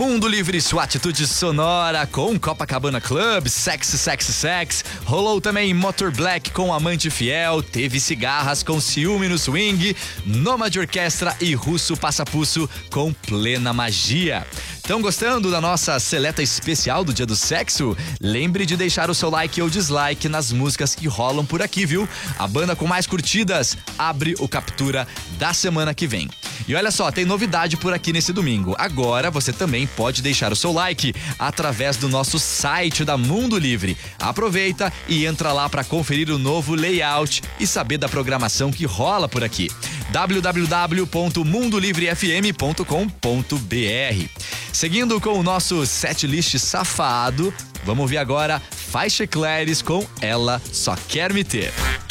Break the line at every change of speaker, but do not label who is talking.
Mundo Livre, sua atitude sonora com Copacabana Club, Sexy, Sexy, Sex. Rolou também Motor Black com Amante Fiel, teve Cigarras com Ciúme no Swing, Nômade Orquestra e Russo Passapulso com Plena Magia. Estão gostando da nossa seleta especial do Dia do Sexo? Lembre de deixar o seu like ou dislike nas músicas que rolam por aqui, viu? A banda com mais curtidas abre o Captura da semana que vem. E olha só, tem novidade por aqui nesse domingo. Agora você também pode deixar o seu like através do nosso site da Mundo Livre. Aproveita e entra lá para conferir o novo layout e saber da programação que rola por aqui. www.mundolivrefm.com.br. Seguindo com o nosso setlist safado, vamos ouvir agora Faixa Eclairs com Ela Só Quer Me Ter.